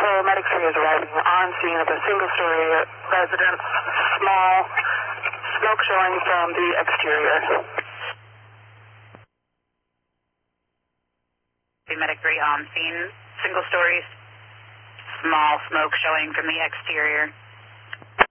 Medic 3 is arriving on scene of a single-story residence. Small smoke showing from the exterior. Medic 3 on scene. Single story. Small smoke showing from the exterior.